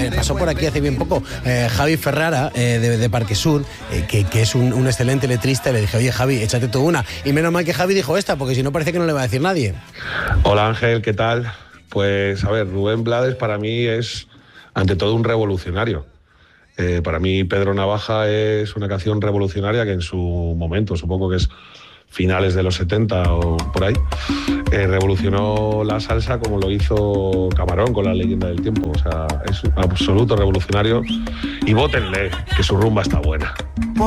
pasó por aquí hace bien poco Javi Ferrara de Parque Sur, que es un excelente letrista, y le dije, oye Javi, échate tú una. Y menos mal que Javi dijo esta, porque si no parece que no le va a decir nadie. Hola Ángel, ¿qué tal? Pues a ver, Rubén Blades para mí es ante todo un revolucionario. Para mí Pedro Navaja es una canción revolucionaria que en su momento, supongo que es finales de los 70 o por ahí, revolucionó la salsa como lo hizo Camarón con La Leyenda del Tiempo. O sea, es un absoluto revolucionario y vótenle, que su rumba está buena.